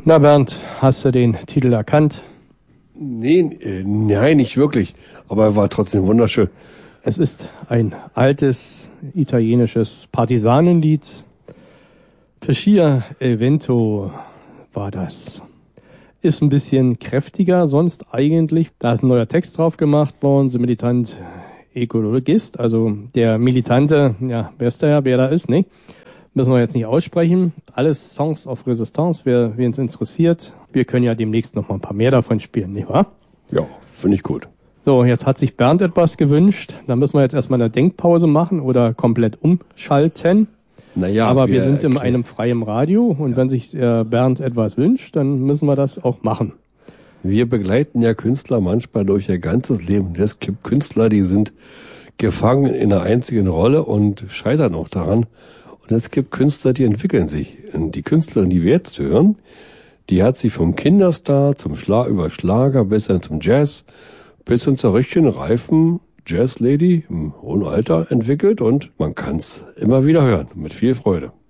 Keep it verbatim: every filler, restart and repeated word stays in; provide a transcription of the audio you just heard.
Na Bernd, hast du den Titel erkannt? Nee, äh, nein, nicht wirklich. Aber er war trotzdem wunderschön. Es ist ein altes italienisches Partisanenlied. Pescia il vento war das. Ist ein bisschen kräftiger, sonst eigentlich. Da ist ein neuer Text drauf gemacht worden, so Militant Ökologist, also der Militante, ja, wer ist der, wer da ist, ne? Müssen wir jetzt nicht aussprechen. Alles Songs of Resistance, wer, wen es interessiert. Wir können ja demnächst noch mal ein paar mehr davon spielen, nicht wahr? Ja, finde ich gut. So, jetzt hat sich Bernd etwas gewünscht. Da müssen wir jetzt erstmal eine Denkpause machen oder komplett umschalten. Naja, aber wir, wir sind in okay. einem freien Radio und ja. wenn sich äh, Bernd etwas wünscht, dann müssen wir das auch machen. Wir begleiten ja Künstler manchmal durch ihr ganzes Leben. Es gibt Künstler, die sind gefangen in einer einzigen Rolle und scheitern auch daran. Und es gibt Künstler, die entwickeln sich. Und die Künstlerin, die wir jetzt hören, die hat sich vom Kinderstar zum Schlag über Schlager bis hin zum Jazz bis hin zur richtigen reifen Jazzlady im hohen Alter entwickelt und man kann's immer wieder hören. Mit viel Freude.